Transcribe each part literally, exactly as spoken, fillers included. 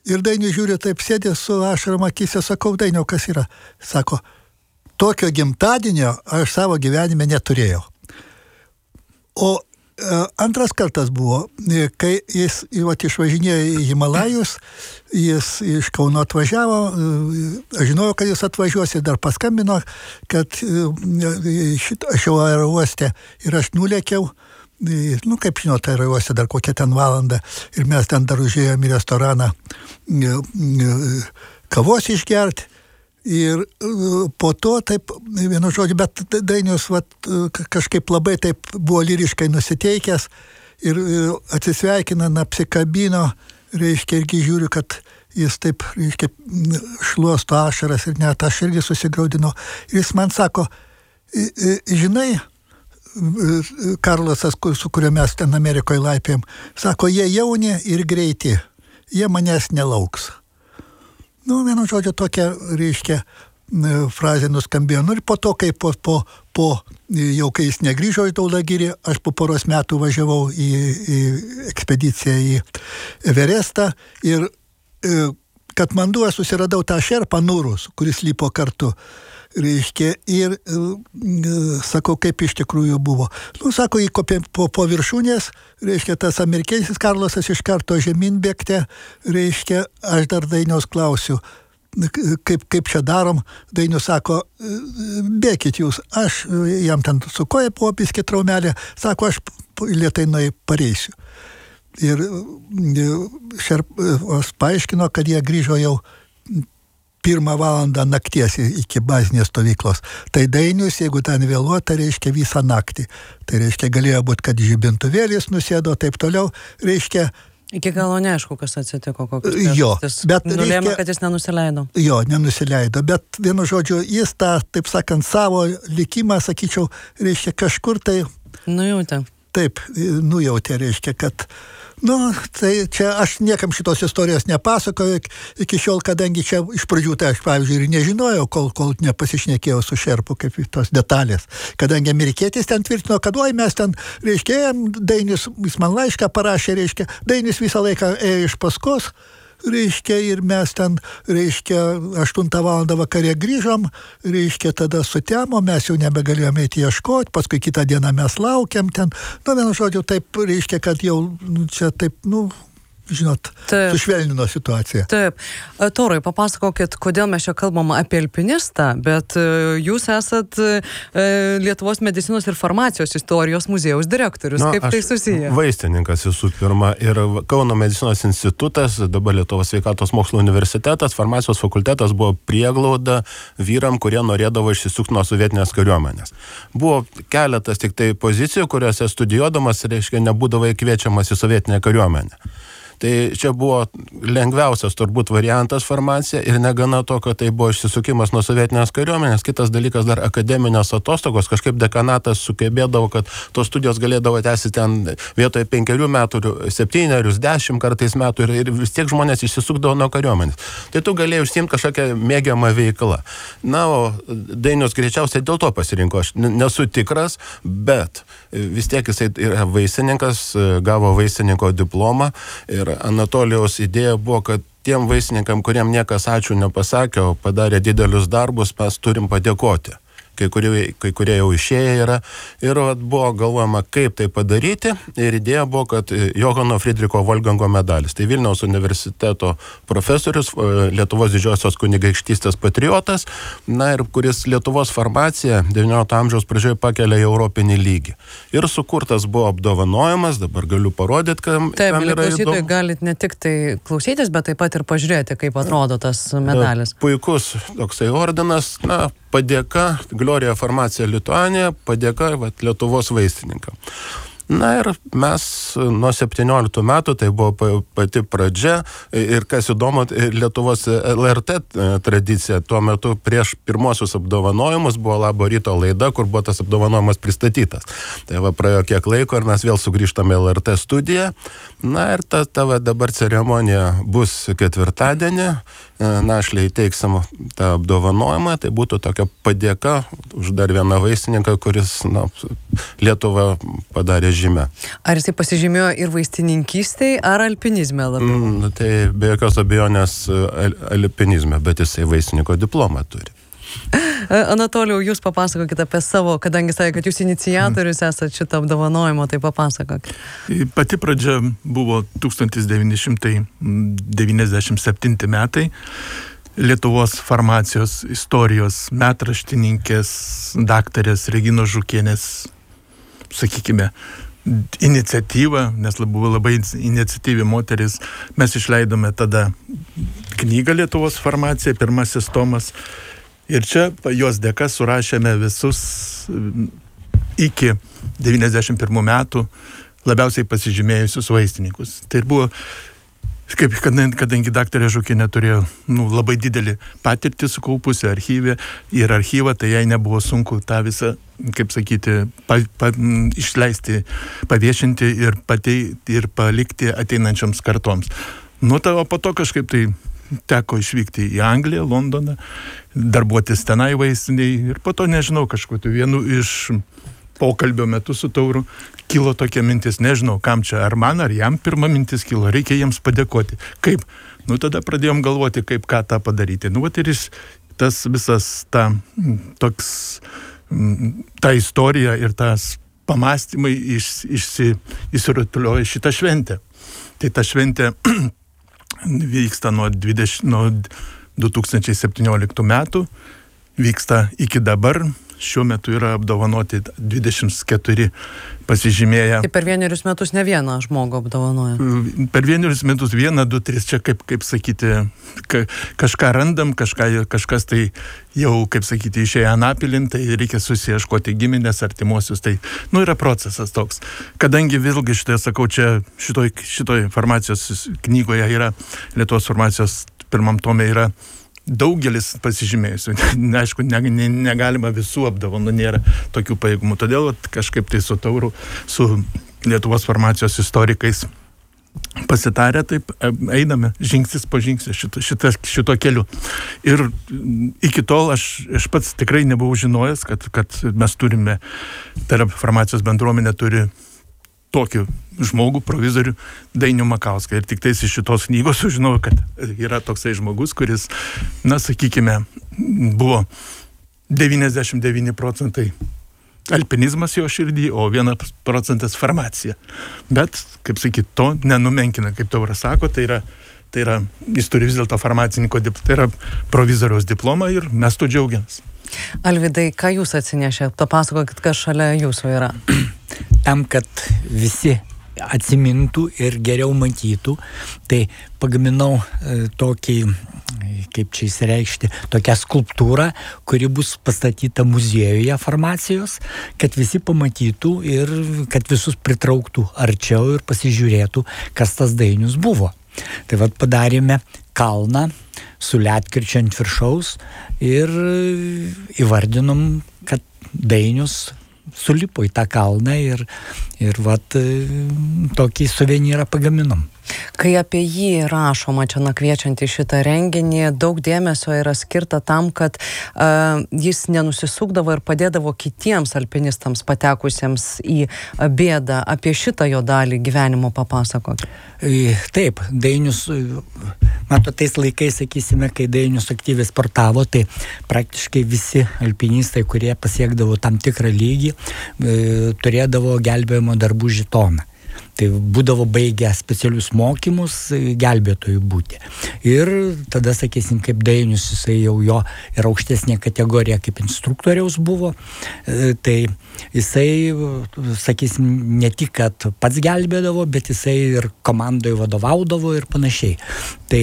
Ir Dainius žiūri, taip sėdė su ašarom akyse, sakau, Dainiau, kas yra? Sako, tokio gimtadienio aš savo gyvenime neturėjau. O e, antras kartas buvo, kai jis vat, išvažinėjo į Himalajus, jis iš Kauno atvažiavo, aš žinojau, kad jis atvažiuos ir dar paskambino, kad šit, aš jau aerouoste ir aš nulėkiau, nu, kaip žinot, aerouoste dar kokią ten valandą ir mes ten dar užėjom į restoraną kavos išgerti. Ir po to taip, vienu žodžiu, bet Dainius vat, kažkaip labai taip buvo lyriškai nusiteikęs ir atsisveikina, apsikabino, reiškia, irgi žiūriu, kad jis taip, reiškia, šluosto ašaras ir net aš irgi susigraudinau. Ir jis man sako, žinai, Karlosas, su kuriuo mes ten Amerikoje laipėm, sako, jie jauni ir greiti, jie manęs nelauks. Nu, vienu žodžiu, tokia, reiškia, frazė nuskambėjo. Nu, ir po to, kai po, po, po jau kai jis negrįžo į Taulagirį, aš po poros metų važiavau į, į ekspediciją į Everestą ir Katmanduo susiradau tą šerpą Nurus, kuris lipo kartu. Reiškia, ir sakau, kaip iš tikrųjų buvo. Nu, sako, įkopė po, po viršūnės, reiškia, tas amerikietis Karlosas iš karto žemyn bėgte, reiškia, aš dar Dainiaus klausiu, kaip, kaip čia darom. Dainius sako, bėkit jūs, aš jam ten su koja buvo biskį traumelė, sako, aš lėtai nuo pareisiu. Ir šerpas paaiškino, kad jie grįžo jau pirmą valandą nakties iki bazinės stovyklos. Tai Dainius, jeigu ten vėluota, reiškia visą naktį. Tai reiškia, galėjo būti, kad žibintuvėlis nusėdo, taip toliau, reiškia... Iki galo neaišku, kas atsitiko, kokius jo, bet nulėmė, reiškia, kad jis nenusileido. Jo, nenusileido, bet vienu žodžiu, jis tą, taip sakant, savo likimą, sakyčiau, reiškia, kažkur tai... Nujautė. Taip, nujautė, reiškia, kad... Nu, tai čia aš niekam šitos istorijos nepasakoju iki šiol, kadangi čia iš pradžių tai aš, pavyzdžiui, ir nežinojau, kol, kol nepasišnekėjau su šerpu, kaip tos detalės. Kadangi amerikietis ten tvirtino, kad oi mes ten, reiškia, Dainius, jis man laišką parašė, reiškia, Dainius visą laiką ėjo iš paskos, reiškia, ir mes ten, reiškia, aštuntą valandą vakarė grįžom, reiškia, tada sutemo, mes jau nebegalėjome eiti ieškoti, paskui kitą dieną mes laukiam ten, nu, vienu žodžiu, taip, reiškia, kad jau čia taip, nu, žinot, taip, sušvelnino situaciją. Taip. Torai, papasakokit, kodėl mes čia kalbam apie alpinistą, bet jūs esat Lietuvos medicinos ir farmacijos istorijos muziejaus direktorius. Na, kaip tai susiję? Vaistininkas visų pirma ir Kauno medicinos institutas, dabar Lietuvos sveikatos mokslo universitetas, farmacijos fakultetas buvo prieglauda vyram, kurie norėdavo išsisukti nuo sovietinės kariuomenės. Buvo keletas tik tai pozicijų, kuriuose studijuodamas, reiškia, nebūdavo kviečiamas į sovietinę kariuomenę. Tai čia buvo lengviausias turbūt variantas farmacija ir negana to, kad tai buvo išsisukimas nuo sovietinės kariuomenės. Kitas dalykas dar akademinės atostogos. Kažkaip dekanatas sugebėdavo, kad tos studijos galėdavo tęsti ten vietoje penkerių metų, septynerius, dešimt kartais metų ir, ir vis tiek žmonės išsisukdavo nuo kariuomenės. Tai tu galėjai užsiimti kažkokią mėgiamą veiklą. Na, o Dainius greičiausiai dėl to pasirinko. Aš nesu tikras, bet vis tiek jisai yra vaistininkas, gavo vaistininko diplomą. Ir Anatolijaus idėja buvo, kad tiem vaistininkam, kuriem niekas ačiū nepasakė, o padarė didelius darbus, mes turim padėkoti. Kai kurie, kai kurie jau išėję yra. Ir vat, buvo galvojama, kaip tai padaryti. Ir idėja buvo, kad Johano Friedricho Wolfgango medalis. Tai Vilniaus universiteto profesorius, Lietuvos didžiosios kunigaikštystės patriotas, na ir kuris Lietuvos farmaciją devyniolikto amžiaus pradžioje pakelia į europinį lygį. Ir sukurtas buvo apdovanojimas, dabar galiu parodyti, kam, taip, kam yra įdomu. Taip, klausytojai galit ne tik tai klausytis, bet taip pat ir pažiūrėti, kaip atrodo tas medalis. Puikus toksai ordinas, na, padėka, Gloria Farmacija Lituanija, padėka vat, Lietuvos vaistininkam. Na ir mes nuo septynioliktų metų, tai buvo pati pradžia ir kas įdomu, Lietuvos L R T tradicija, tuo metu prieš pirmosius apdovanojimus buvo Labo ryto laida, kur buvo tas apdovanojimas pristatytas. Tai va praėjo kiek laiko ir mes vėl sugrįžtame L R T studiją Na ir ta tavo dabar ceremonija bus ketvirtadienį, našliai teiksim tą apdovanojimą, tai būtų tokia padėka už dar vieną vaistininką, kuris na, Lietuvą padarė žymę. Ar jisai pasižymėjo ir vaistininkystėj, ar alpinizme labiau? Mm, tai be jokios abejonės al- alpinizme, bet jisai vaistininko diplomą turi. Anatolijau, jūs papasakokite apie savo, kadangi sakė, kad jūs iniciatorius esate šitą apdovanojimo, tai papasakok. Pati pradžia buvo tūkstantis devyni šimtai devyniasdešimt septinti metai. Lietuvos farmacijos istorijos metraštininkės, daktarės Reginos Žukienės, sakykime, iniciatyva, nes buvo labai iniciatyvi moteris. Mes išleidome tada knygą Lietuvos farmacija, pirmasis tomas. Ir čia jos dėka surašėme visus iki devyniasdešimt pirmų metų labiausiai pasižymėjusius vaistininkus. Tai buvo, kaip, kadangi daktarė Žukienė turėjo nu, labai didelį patirtį sukaupusi archyvę ir archyvą, tai jai nebuvo sunku tą visą, kaip sakyti, pa, pa, išleisti, paviešinti ir, patei, ir palikti ateinančioms kartoms. Nu, tai, o po to kažkaip tai teko išvykti į Angliją, Londoną, darbuotis tenai vaistiniai ir po to, nežinau, kažkokiu vienu iš pokalbio metu su Tauru kilo tokia mintis, nežinau, kam čia, ar man, ar jam pirma mintis kilo, reikia jiems padėkoti. Kaip? Nu, tada pradėjom galvoti, kaip ką tą padaryti. Nu, vat ir tas visas ta, toks, ta istorija ir tas pamastymai iš, išsi, įsirutuliojo šitą šventę. Tai ta šventė vyksta nuo, dvidešimt, nuo du tūkstančiai septynioliktų metų, vyksta iki dabar, šiuo metu yra apdovanoti dvidešimt keturi pasižymėję. Tai per vienerius metus ne vieną žmogų apdovanoja? Per vienerius metus vieną, du, tris, čia kaip, kaip sakyti, ka, kažką randam, kažką, kažkas tai jau, kaip sakyti, išėję anapilin, tai reikia susieškoti giminės, artimuosius, tai, nu, yra procesas toks. Kadangi vėlgi šitoj, sakau, čia šitoj, šitoj farmacijos knygoje yra, Lietuvos farmacijos pirmam tome yra daugelis pasižymėjusių. Aišku, ne, ne, negalima visų apdovanų, nėra tokių pajėgumų. Todėl kažkaip tai su Tauru, su Lietuvos farmacijos istorikais pasitarę, taip einame žingsnis po žingsnio šito, šito, šito keliu. Ir iki tol aš, aš pats tikrai nebuvau žinojęs, kad, kad mes turime, tai yra farmacijos bendruomenė turi tokį žmogų, provizorių Dainių Makauską. Ir tik tais iš šitos knygos sužinojau, kad yra toksai žmogus, kuris, na, sakykime, buvo devyniasdešimt devyni procentai alpinizmas jo širdį, o vienas procentas farmacija. Bet, kaip sakyt, to nenumenkina, kaip Tauras sako, tai yra, tai yra, jis turi vis dėlto farmacininko diplomą, tai yra provizoriaus diplomą ir mes to džiaugiamės. Alvydai, ką jūs atsinešė? Papasakokit, kas šalia jūsų yra. Tam, kad visi atsimintų ir geriau matytų, tai pagaminau e, tokį, kaip čia įsireikšti, tokią skulptūrą, kuri bus pastatyta muziejuje farmacijos, kad visi pamatytų ir kad visus pritrauktų arčiau ir pasižiūrėtų, kas tas Dainius buvo. Tai vat padarėme kalną su ledkirčiu ant viršaus ir įvardinom, kad Dainius sulipo į tą kalną ir, ir vat, tokį suvenyrą pagaminom. Kai apie jį rašoma čia nakviečiant į šitą renginį, daug dėmesio yra skirta tam, kad uh, jis nenusisukdavo ir padėdavo kitiems alpinistams patekusiems į bėdą. Apie šitą jo dalį gyvenimo papasakok. Taip, Dainius, mato, tais laikais, sakysime, kai Dainius aktyviai sportavo, tai praktiškai visi alpinistai, kurie pasiekdavo tam tikrą lygį, turėdavo gelbėjimo darbų žetoną. Tai būdavo baigę specialius mokymus gelbėtojų būti. Ir tada, sakysim, kaip Dainius, jisai jau jo ir aukštesnė kategorija kaip instruktoriaus buvo, tai jisai, sakysim, ne tik, kad pats gelbėdavo, bet jisai ir komandai vadovaudavo ir panašiai. Tai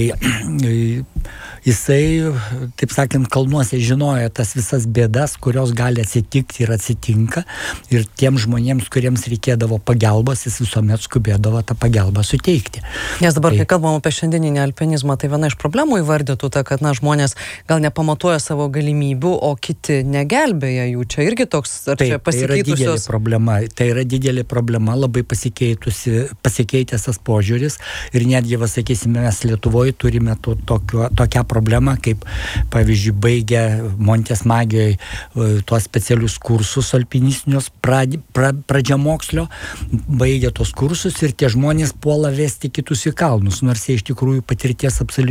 jisai, taip sakant, kalnuose žinojo tas visas bėdas, kurios gali atsitikti ir atsitinka. Ir tiem žmonėms, kuriems reikėdavo pagalbos, jis visuomet skubėdavo tą pagalbą suteikti. Nes dabar, tai, kai kalbam apie šiandieninį alpinizmą, tai viena iš problemų įvardytų ta, kad na, žmonės gal nepamatuoja savo galimybių, o kiti negelbėja jų. Čia irgi toks, ar tai, čia pasikeitusios... Tai yra didelė problema, tai yra didelė problema, labai pasikeitusi, pasikeitęs tas požiūris ir netgi, va, sakysime, mes Lietuvoje turime to, tokio, tokią problemą, kaip, pavyzdžiui, baigę Montės Magijoje tuos specialius kursus alpinistinius prad, pra, pradžiamokslio, baigė tos kursus ir tie žmonės puola vesti kitus į kalnus, nors jie iš tikrųjų patirties absoliučiai